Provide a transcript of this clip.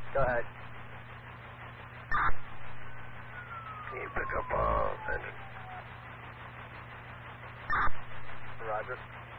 Go ahead. Can you pick up engine? Roger.